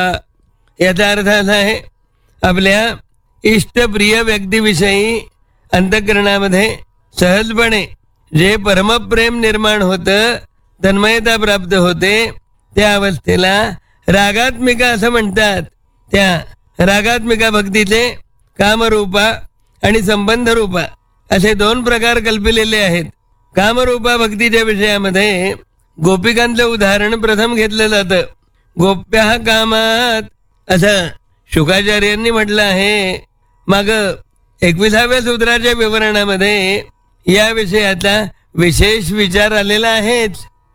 याचा अर्थ असा आहे, आपल्या इष्टप्रिय व्यक्तीविषयी अंतःकरणामध्ये सहजपणे जे परमप्रेम निर्माण होतं, तन्मयता प्राप्त होते, त्या अवस्थेला रागात्मिका असं म्हणतात. त्या रागात्मिका भक्तीचे कामरूपा आणि संबंधरूपा असे 2 प्रकार कल्पिलेले आहेत. कामरूपा भक्तीच्या विषयामध्ये गोपिकांचं उदाहरण प्रथम घेतलं जातं. गोप्या कामात असं शुकाचार्यांनी म्हटलं आहे. मग 21व्या सूत्राच्या विवरणामध्ये या विषयाचा विशेष विचार आलेला आहेच.